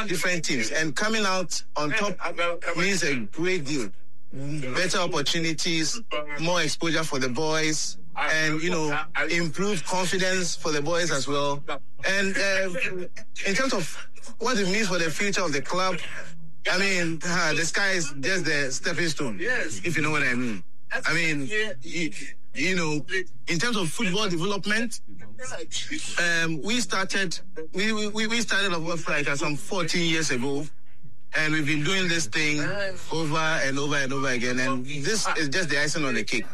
different teams, and coming out on top means a great deal. Better opportunities, more exposure for the boys, and improve confidence for the boys as well. And in terms of what it means for the future of the club, I mean, the sky is just the stepping stone. Yes, if you know what I mean. I mean, in terms of football development, we started off like some 14 years ago. And we've been doing this thing over and over and over again. And this is just the icing on the cake.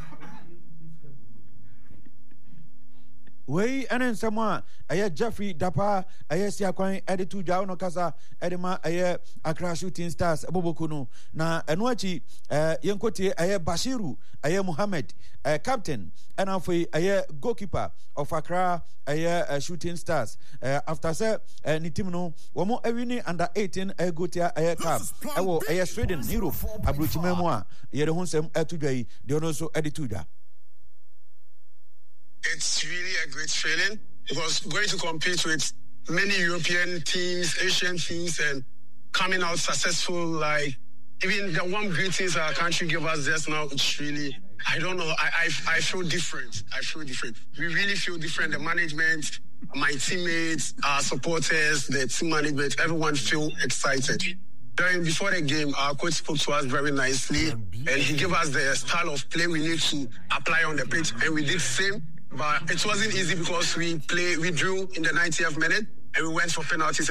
Wey enen semwa aye Jeffrey Dapa aye Siakwan editu ja ono kasa edema aye Accra Shooting Stars Bobokuno na eno achi yenkotie aye Bashiru aye Mohammed captain and afei aye goalkeeper of Accra aye Shooting Stars after say ni team no womo awini under 18 gotia aye cup ewo aye Sweden Europe abrochimemu a ye de honsem atudwa yi de ono so editu ja. It's really a great feeling because going to compete with many European teams, Asian teams, and coming out successful, like even the warm greetings our country gave us just now, it's really, I don't know, I feel different. I feel different. We really feel different. The management, my teammates, our supporters, the team management, everyone feel excited. Before the game, our coach spoke to us very nicely, and he gave us the style of play we need to apply on the pitch, and we did the same. But it wasn't easy because we drew in the 90th minute and we went for penalties.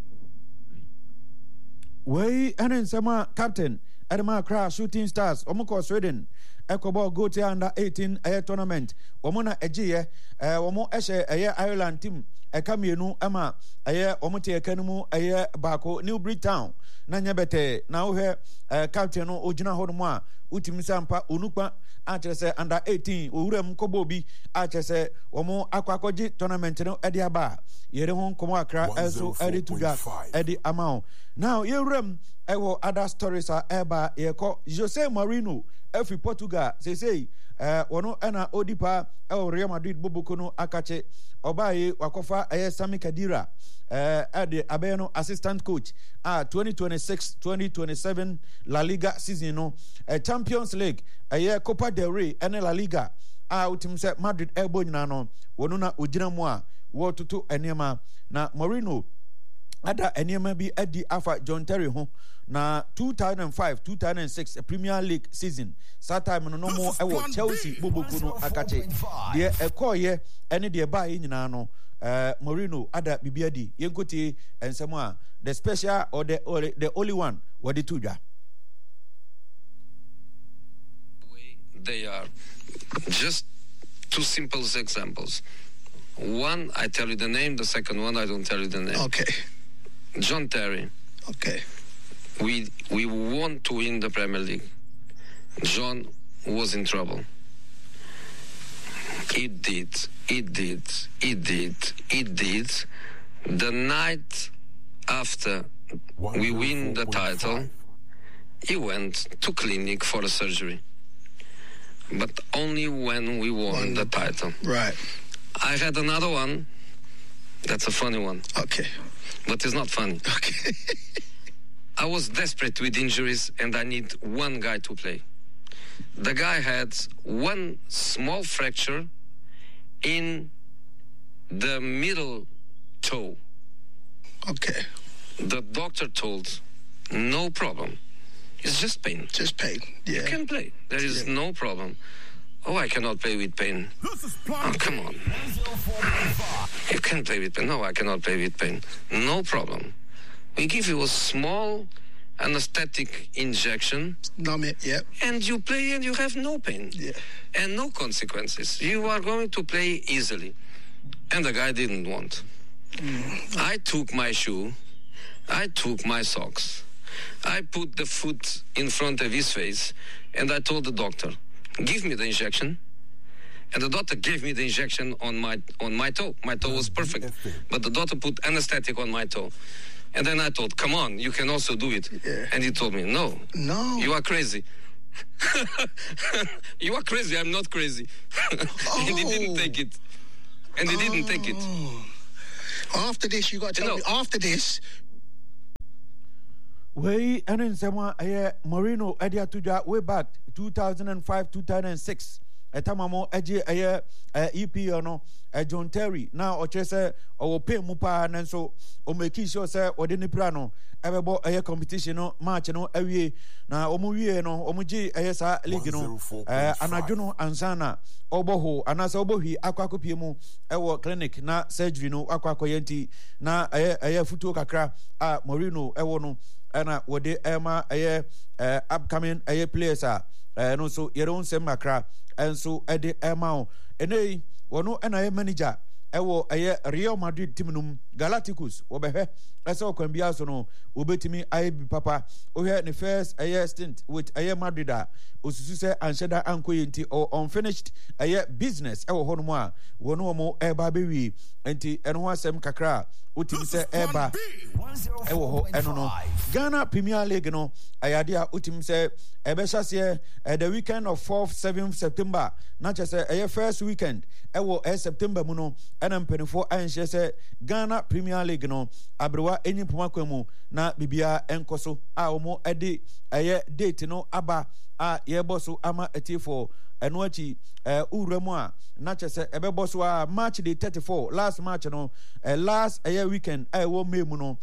Wey enen sama captain Edema Accra Shooting Stars omoko Sweden ekobo go to under 18 air tournament omo na egiye omo ehye aye Ireland team ekamienu ama aye omo te ekanimu aye bako New Bridgetown na nyebete na wo captain no ogina hono a utimisa mpa onukpa achese under 18 owuram kobo bi achese omo akwakoji tournament no edi aba yere hon komo Accra also edi tuga edi amount now yewuram ewo other stories are eba yeko Jose Mourinho every Portugal say wono na odipa Real Madrid bobokono akache obaye wakofa Sami Khedira the Abeno assistant coach 2026-2027 La Liga season no Champions League Copa del Rey and La Liga utim se Madrid ebo nyina no wono na ogina mu a wo toto enema na Mourinho ada enema bi adi afa John Terry ho na 2005-2006 Premier League season that time no mo ewo Chelsea boboku no akache de ekoye ene de ba yi nyina no Mourinho ada bibiadi yenkoti ensemo a the special or the only one what the tudwa they are just two simple examples. One, I tell you the name. The second one, I don't tell you the name. Okay. John Terry. Okay. We want to win the Premier League. John was in trouble. He did. The night after we win the title, he went to clinic for a surgery. But only when we won the title. Right. I had another one. That's a funny one. Okay. But it's not funny. Okay. I was desperate with injuries and I need one guy to play. The guy had one small fracture in the middle toe. Okay. The doctor told, no problem. It's just pain. Just pain. Yeah. You can play. There is no problem. Oh, I cannot play with pain. Oh, come on. You can play with pain. No, I cannot play with pain. No problem. We give you a small anesthetic injection. Numb it, yeah. And you play and you have no pain. Yeah. And no consequences. You are going to play easily. And the guy didn't want. I took my shoe. I took my socks. I put the foot in front of his face and I told the doctor, give me the injection. And the doctor gave me the injection on my toe. My toe was perfect. But the doctor put anesthetic on my toe. And then I thought, come on, you can also do it. Yeah. And he told me, no, you are crazy. You are crazy, I'm not crazy. And he didn't take it. And he didn't take it. After this, you got to tell me, after this, Way and in someone Moreno Edia Tuja way back 2005-2006. Etamamo eje EP ono John Terry now ochese o pay mupa nanso o make sure say odini plano ebebo competition no match no awie na omu wie no omuji sa league no anadwono ansana oboho anasa obohwi akwakopie mu ewo clinic na surgery no akwakoyenti na futuo kakra a Moreno ewo no na wode ema upcoming players no so yeron sem makra enso ede emao enei wono na manager ewo Real Madrid team num Galacticos obehwe ese okwambia so no obetimi IB papa ohwe ne first stint with Madrid osusu se ansheda ankoyenti or unfinished business ewo hono a wono mo eba bewi enti eno ho asem kakra utim se eba ewo ho eno no Ghana Premier League no ayade a utim se ebehase the weekend of 4th-7th September na chese first weekend ewo September mu no ena mpenifo anhye se Ghana Premier League no abrewa enyipoma kwamu na bibia enkoso a omo ede date no aba a yeboso ama etifo eno achi uremu a na chese ebeboso a March the 34 last March no last weekend wo May mu no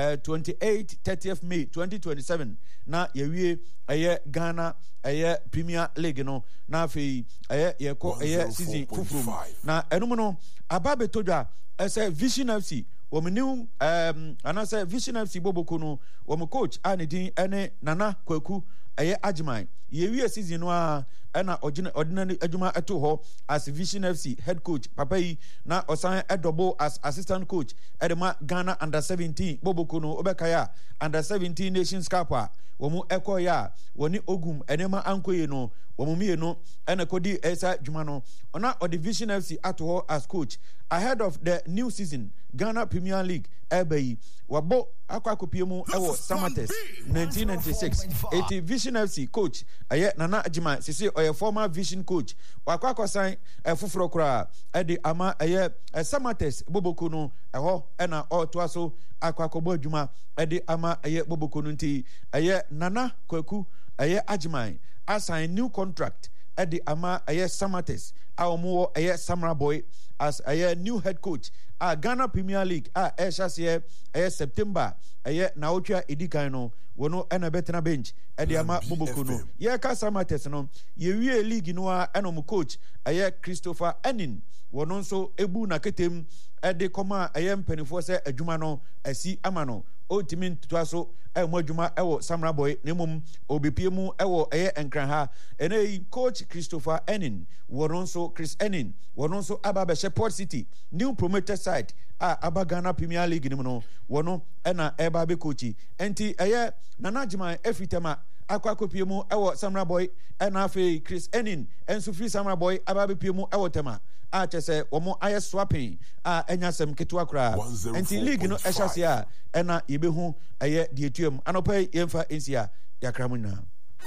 30th May 2027 na yewie Ghana Premier League no na afi yeko season fufuru na enum no ababe todwa ese Vision FC womniu anase Vision FC boboko no wom coach anedin ene Nana Kwaku Agyeman yewie season no a na ordinary adwuma eto ho as Vision FC head coach papa yi na osan double as assistant coach edema Ghana under 17 boboko no obekaya under 17 Nations Cup a womu ekoya woni ogum enema ankoye no womumie no ena kodi esa dwuma no ona Vision FC ato ho as coach ahead of the new season Ghana Premier League ebayi wabo akwakopiemu ewo Samates 1996 80 Vision FC coach Nana Agyeman sisi former Vision coach wakwakosan fufuro kura edi ama Samates boboko no eho ena otoaso akwakobo adwuma edi ama boboko no nti Nana Kwaku Agyeman assign new contract edi ama Samates awomo Samra Boy as new head coach Ghana Premier League Shase September na otwa edikan no wono ena betena bench edi ama boboko no ye ka Samates no ye wie league no enom coach Christopher Enin wono nso ebu na ketem edi koma mpanifo se adwuma no asi amano ultimate twaso mo adwuma ewo Samra Boy nemum obepiemu ewo enkran ha coach Christopher Enin wono nso Chris Enin wono nso ababeshe Port City new promoted side aba Ghana Premier League nim no wono ena eba be coachi enti Nana Agyeman efitema akwakopiemu ewo Samra Boy ena afi Chris Enin enso free Samra Boy aba be piemu ewo tema chese womo swapping enyasem ketwa kra enti league no ehyasia ena yebehu dietuam anopai yemfa ensia yakramuna.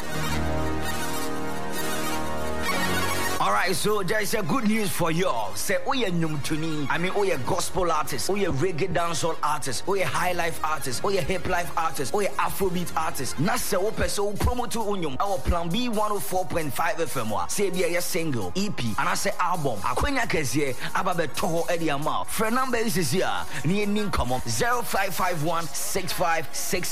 All right, so there is a good news for y'all. Say, we are Numtuni. I mean, we are gospel artists. We are reggae dancehall artists. We are high life artists. We are hip life artists. We are Afrobeat artists. Nasa ope so promo to unyum. Our plan B 104.5 FM. Say be a single EP and I say album. Akwenya kezie ababe toho edi ama. Friend number is here. Ni come up 0551 656